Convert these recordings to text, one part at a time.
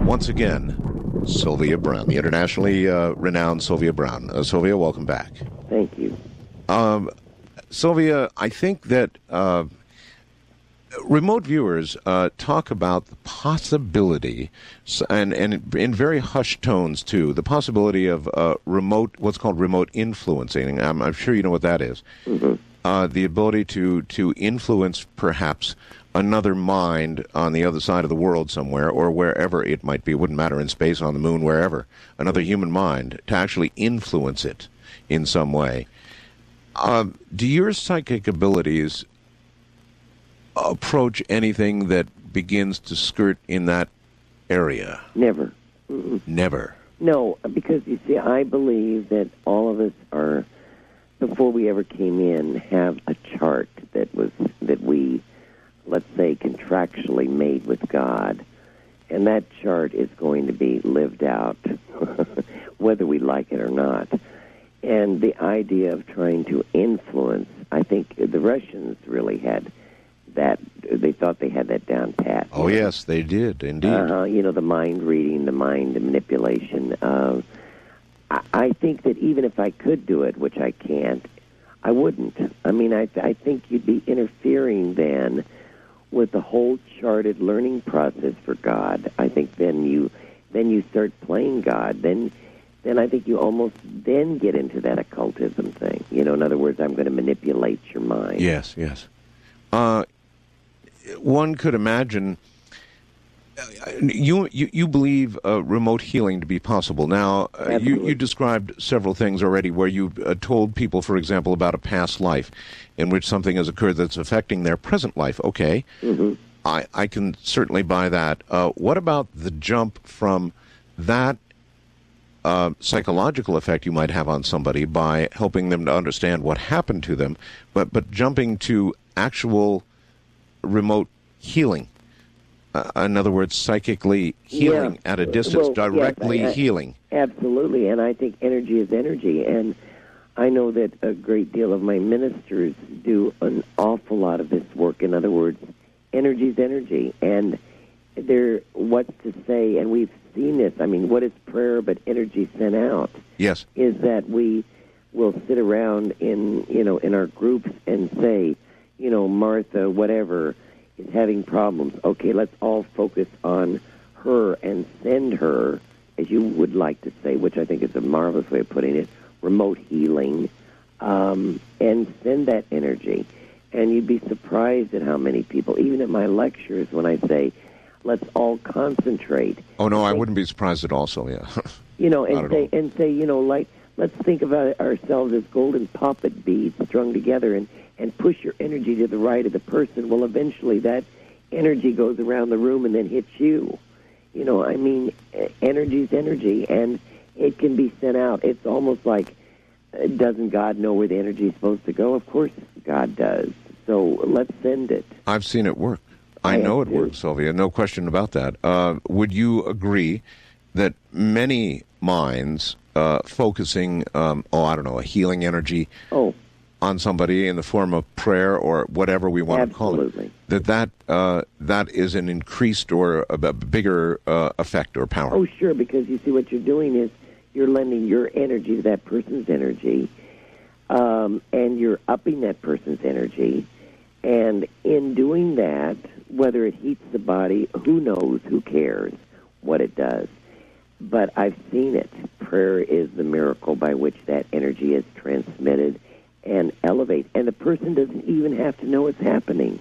once again, Sylvia Browne, the internationally renowned Sylvia Browne. Sylvia, welcome back. Thank you. Sylvia, I think that remote viewers talk about the possibility, and in very hushed tones too, the possibility of what's called remote influencing. I'm sure you know what that is. Mm-hmm. The ability to influence perhaps another mind on the other side of the world somewhere, or wherever it might be. It wouldn't matter, in space, on the moon, wherever. Another human mind, to actually influence it in some way. Do your psychic abilities approach anything that begins to skirt in that area? Never. Mm-mm. Never? No, because you see, I believe that all of us are, before we ever came in, have a chart that we, let's say, contractually made with God. And that chart is going to be lived out, whether we like it or not. And the idea of trying to influence, I think the Russians really had that. They thought they had that down pat. Oh, yes, they did, indeed. The mind reading, the mind manipulation. I think that even if I could do it, which I can't, I wouldn't. I mean, I think you'd be interfering then with the whole charted learning process for God. I think then you start playing God. Then I think you almost then get into that occultism thing. In other words, I'm going to manipulate your mind. Yes. One could imagine. You believe remote healing to be possible. Now, you described several things already where you told people, for example, about a past life in which something has occurred that's affecting their present life. Okay, mm-hmm. I can certainly buy that. What about the jump from that psychological effect you might have on somebody by helping them to understand what happened to them, but jumping to actual remote healing? In other words, psychically healing at a distance, directly healing. Absolutely, and I think energy is energy. And I know that a great deal of my ministers do an awful lot of this work. In other words, energy is energy. And what's to say, and we've seen this, I mean, what is prayer but energy sent out? Yes. Is that we will sit around in our groups and say, Martha, whatever, is having problems. Okay, let's all focus on her and send her, as you would like to say, which I think is a marvelous way of putting it, remote healing, and send that energy. And you'd be surprised at how many people, even at my lectures, when I say, let's all concentrate. Oh, no, I wouldn't be surprised at all, so yeah. And say, like, let's think about ourselves as golden poppet beads strung together and push your energy to the right of the person. Well, eventually that energy goes around the room and then hits you. Energy's energy, and it can be sent out. It's almost like, doesn't God know where the energy is supposed to go? Of course God does. So let's send it. I've seen it work. I know it works, Sylvia. No question about that. Would you agree that many minds focusing, a healing energy on somebody in the form of prayer or whatever we want to call it, that is an increased or a bigger effect or power? Oh, sure, because you see what you're doing is you're lending your energy to that person's energy, and you're upping that person's energy. And in doing that, whether it heats the body, who knows, who cares what it does. But I've seen it. Prayer is the miracle by which that energy is transmitted and elevated. And the person doesn't even have to know it's happening.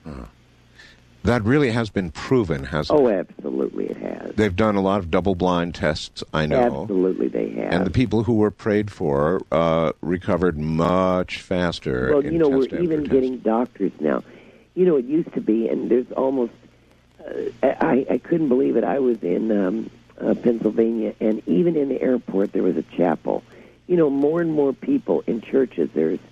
That really has been proven, hasn't it? Oh, absolutely it has. They've done a lot of double-blind tests, I know. Absolutely they have. And the people who were prayed for recovered much faster. Well, we're even getting doctors now. It used to be, and there's almost, I couldn't believe it. I was in Pennsylvania, and even in the airport there was a chapel. More and more people in churches.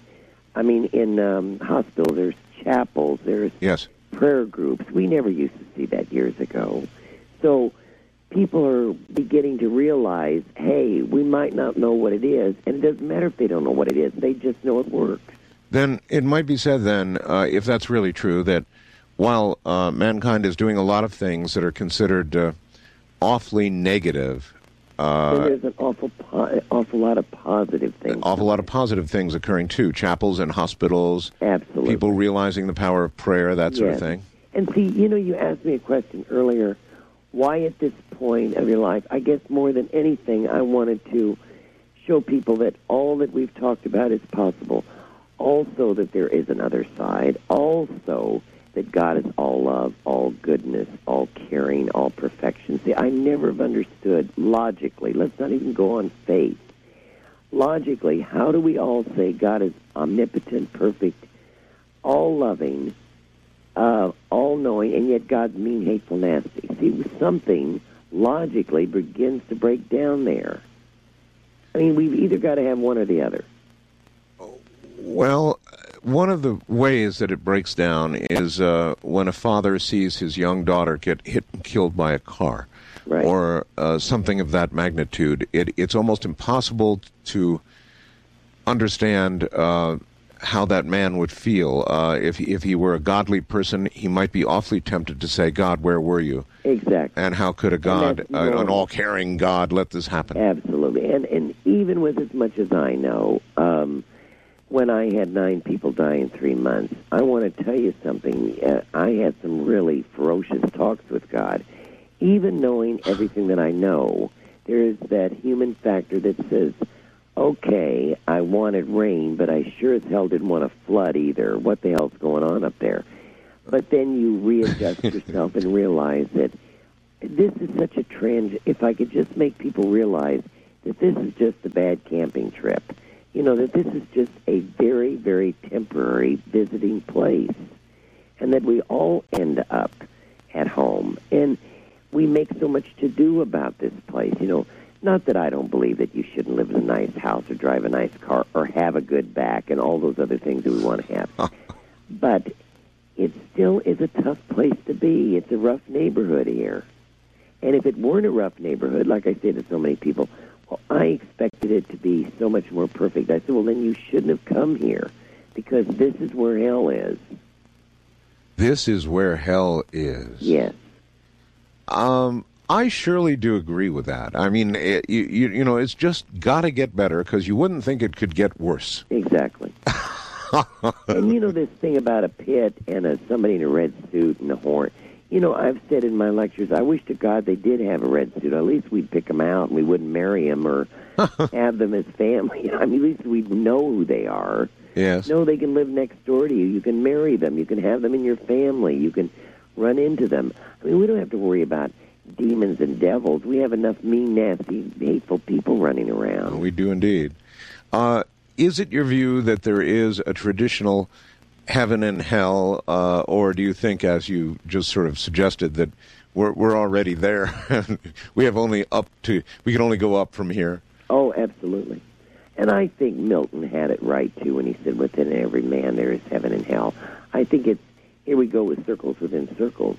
In hospitals, there's chapels, there's prayer groups. We never used to see that years ago. So people are beginning to realize, hey, we might not know what it is, and it doesn't matter if they don't know what it is. They just know it works. Then it might be said then, if that's really true, that while mankind is doing a lot of things that are considered awfully negative. So there's an awful lot of positive things. An awful lot of positive things occurring, too. Chapels and hospitals. Absolutely. People realizing the power of prayer, that sort of thing. And see, you asked me a question earlier. Why at this point of your life? I guess more than anything, I wanted to show people that all that we've talked about is possible. Also that there is another side. Also that God is all love, all goodness, all caring, all perfection. See, I never have understood logically, let's not even go on faith. Logically, how do we all say God is omnipotent, perfect, all-loving, all-knowing, and yet God's mean, hateful, nasty? See, something logically begins to break down there. I mean, we've either got to have one or the other. Well, one of the ways that it breaks down is when a father sees his young daughter get hit and killed by a car, right, or something of that magnitude. It's almost impossible to understand how that man would feel. If he were a godly person, he might be awfully tempted to say, God, where were you? Exactly. And how could a God, an all-caring God, let this happen? Absolutely. And even with as much as I know, when I had 9 people die in 3 months, I want to tell you something. I had some really ferocious talks with God. Even knowing everything that I know, there is that human factor that says, okay, I wanted rain, but I sure as hell didn't want a flood either. What the hell's going on up there? But then you readjust yourself and realize that this is such a if I could just make people realize that this is just a bad camping trip. That this is just a very, very temporary visiting place, and that we all end up at home. And we make so much to do about this place. Not that I don't believe that you shouldn't live in a nice house or drive a nice car or have a good back and all those other things that we want to have. But it still is a tough place to be. It's a rough neighborhood here. And if it weren't a rough neighborhood, like I say to so many people, well, I expected it to be so much more perfect. I said, well, then you shouldn't have come here, because this is where hell is. This is where hell is. Yes. I surely do agree with that. I mean, it's just got to get better, because you wouldn't think it could get worse. Exactly. And this thing about a pit and somebody in a red suit and a horn. I've said in my lectures, I wish to God they did have a red suit. At least we'd pick them out and we wouldn't marry them or have them as family. I mean, at least we'd know who they are. Yes. No, they can live next door to you. You can marry them. You can have them in your family. You can run into them. I mean, we don't have to worry about demons and devils. We have enough mean, nasty, hateful people running around. We do indeed. Is it your view that there is a traditional heaven and hell, or do you think, as you just sort of suggested, that we're already there? We can only go up from here? Oh, absolutely. And I think Milton had it right, too, when he said, within every man there is heaven and hell. I think here we go with circles within circles.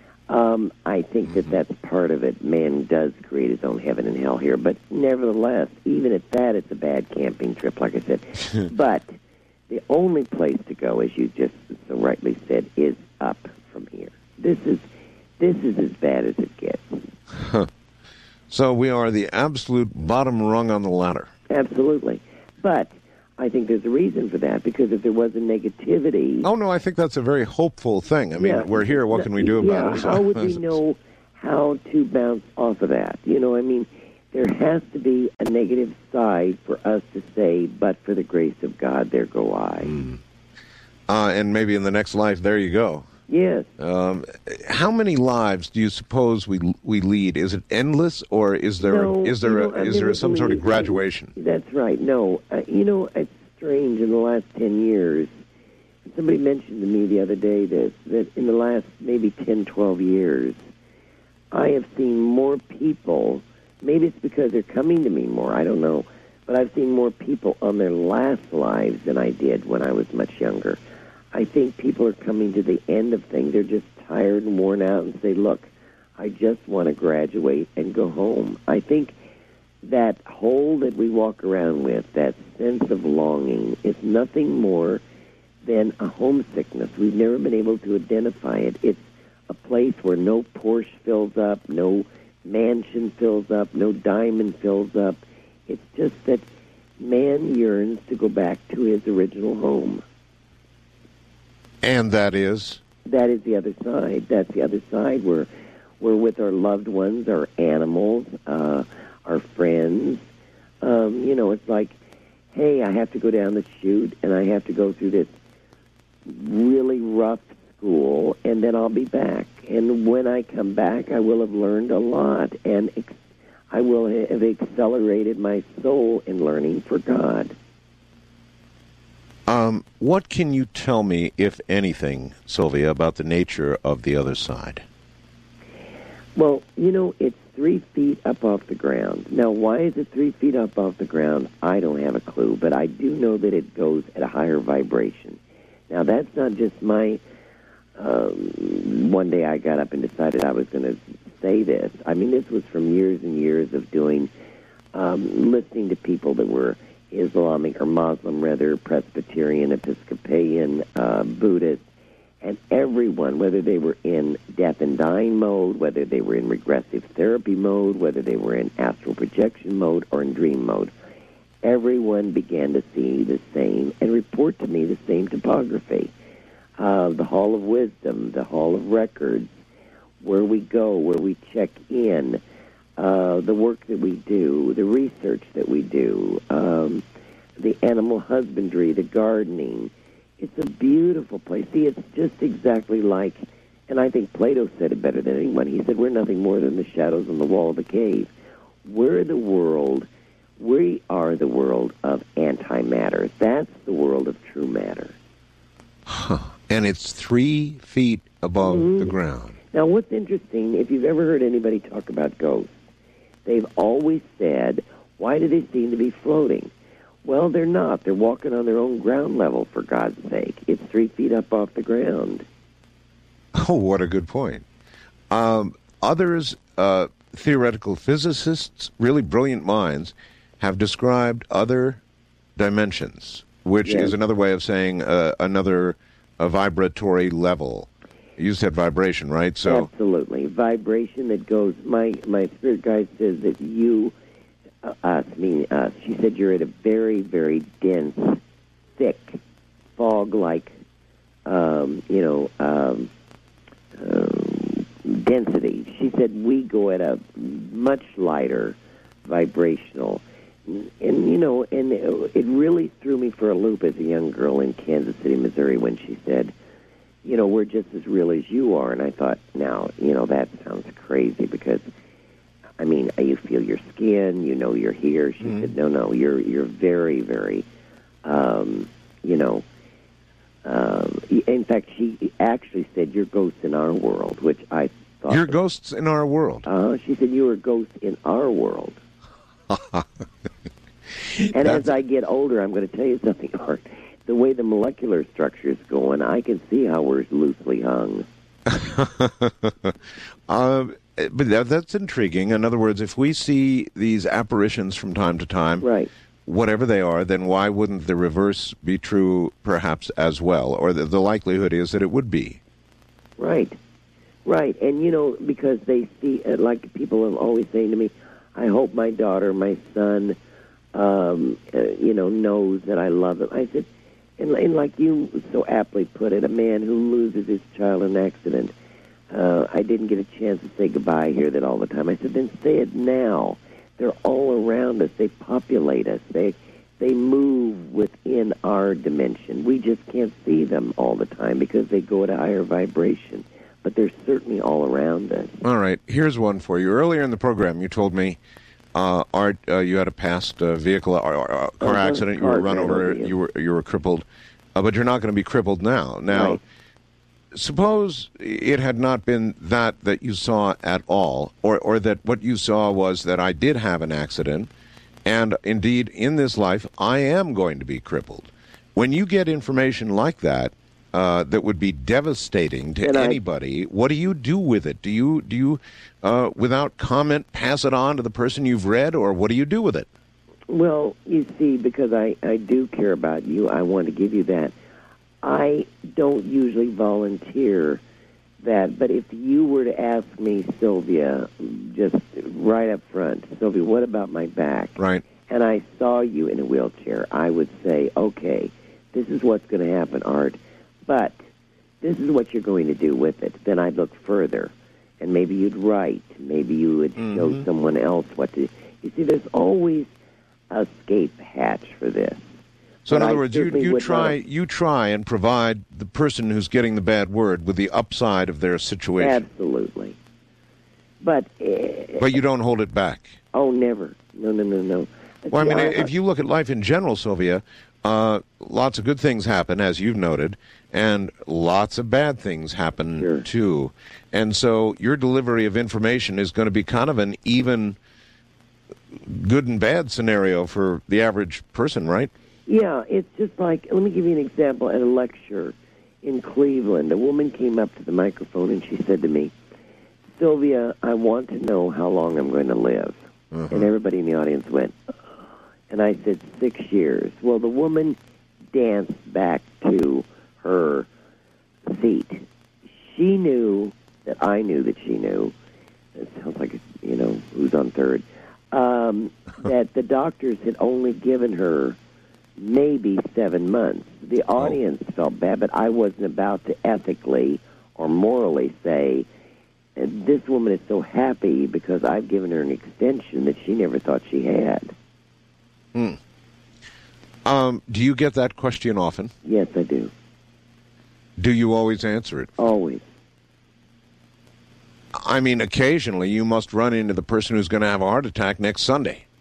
I think that's part of it. Man does create his own heaven and hell here. But nevertheless, even at that, it's a bad camping trip, like I said. But the only place to go, as you just so rightly said, is up from here. This is as bad as it gets. Huh. So we are the absolute bottom rung on the ladder. Absolutely. But I think there's a reason for that, because if there was a negativity... Oh, no, I think that's a very hopeful thing. I mean, we're here. What can we do about it? How would we know how to bounce off of that? I mean, there has to be a negative side for us to say, but for the grace of God, there go I. And maybe in the next life, there you go. Yes. How many lives do you suppose we lead? Is it endless, or is there some sort of graduation? That's right. No, it's strange. In the last 10 years, somebody mentioned to me the other day that in the last maybe 10, 12 years, I have seen more people. Maybe it's because they're coming to me more. I don't know, but I've seen more people on their last lives than I did when I was much younger. I think people are coming to the end of things. They're just tired and worn out and say, look, I just want to graduate and go home. I think that hole that we walk around with, that sense of longing, is nothing more than a homesickness. We've never been able to identify it. It's a place where no Porsche fills up, no mansion fills up, no diamond fills up. It's just that man yearns to go back to his original home. And that is? That is the other side. That's the other side where we're with our loved ones, our animals, our friends. It's like, hey, I have to go down the chute, and I have to go through this really rough school, and then I'll be back. And when I come back, I will have learned a lot, and I will have accelerated my soul in learning for God. What can you tell me, if anything, Sylvia, about the nature of the other side? Well, it's 3 feet up off the ground. Now, why is it 3 feet up off the ground? I don't have a clue, but I do know that it goes at a higher vibration. Now, that's not just my... one day I got up and decided I was going to say this. I mean, this was from years and years of doing, listening to people that were Islamic or Muslim, rather, Presbyterian, Episcopalian, Buddhist, and everyone, whether they were in death and dying mode, whether they were in regressive therapy mode, whether they were in astral projection mode or in dream mode, everyone began to see the same and report to me the same topography. The Hall of Wisdom, the Hall of Records, where we go, where we check in, the work that we do, the research that we do, the animal husbandry, the gardening. It's a beautiful place. See, it's just exactly like, and I think Plato said it better than anyone. He said, we're nothing more than the shadows on the wall of the cave. We are the world of antimatter. That's the world of true matter. Huh. And it's 3 feet above the ground. Now, what's interesting, if you've ever heard anybody talk about ghosts, they've always said, why do they seem to be floating? Well, they're not. They're walking on their own ground level, for God's sake. It's 3 feet up off the ground. Oh, what a good point. Others, theoretical physicists, really brilliant minds, have described other dimensions, which is another way of saying another vibratory level. You said vibration, right? So absolutely. Vibration that goes... My spirit guide says that you... us, meaning us. She said you're at a very, very dense, thick, fog-like, density. She said we go at a much lighter vibrational. And it really threw me for a loop as a young girl in Kansas City, Missouri, when she said, we're just as real as you are. And I thought, now, that sounds crazy because... I mean, you feel your skin, you're here. She said, no, you're very, very, in fact, she actually said, you're ghosts in our world, which I thought... You're ghosts in our world? She said, you are ghosts in our world. And as I get older, I'm going to tell you something, Art. The way the molecular structure is going, I can see how we're loosely hung. But that's intriguing. In other words, if we see these apparitions from time to time, right, whatever they are, then why wouldn't the reverse be true perhaps as well? Or the likelihood is that it would be. Right. And, because they see, like people are always saying to me, I hope my daughter, my son, knows that I love them. I said, and like you so aptly put it, a man who loses his child in an accident, I didn't get a chance to say goodbye, I hear that all the time. I said, then say it now. They're all around us. They populate us. They move within our dimension. We just can't see them all the time because they go at a higher vibration. But they're certainly all around us. All right. Here's one for you. Earlier in the program, you told me, Art, you had a past vehicle car accident. You were run over. You were crippled. But you're not going to be crippled now. Now, right. Suppose it had not been that you saw at all, or that what you saw was that I did have an accident, and indeed, in this life, I am going to be crippled. When you get information like that, that would be devastating to anybody, what do you do with it? Do you without comment, pass it on to the person you've read, or what do you do with it? Well, you see, because I do care about you, I want to give you that. I don't usually volunteer that, but if you were to ask me, Sylvia, just right up front, Sylvia, what about my back? Right. And I saw you in a wheelchair, I would say, okay, this is what's going to happen, Art, but this is what you're going to do with it. Then I'd look further, and maybe you'd write. Maybe you would show someone else what to... You see, there's always an escape hatch for this. So in But other I words, certainly you would try and provide the person who's getting the bad word with the upside of their situation. Absolutely. But you don't hold it back. oh, never. No. Well, I See, mean, if you look at life in general, Sylvia, lots of good things happen, as you've noted, and lots of bad things happen, Sure. too. And so your delivery of information is going to be kind of an even good and bad scenario for the average person, right? Yeah, it's just like, let me give you an example. At a lecture in Cleveland, a woman came up to the microphone and she said to me, Sylvia, I want to know how long I'm going to live. And everybody in the audience went, and I said, 6 years. Well, the woman danced back to her seat. She knew that I knew that she knew. It sounds like, who's on third. That the doctors had only given her maybe 7 months. The audience felt bad, but I wasn't about to ethically or morally say, this woman is so happy because I've given her an extension that she never thought she had. Do you get that question often? Yes, I do. Do you always answer it? Always. I mean, occasionally you must run into the person who's going to have a heart attack next Sunday.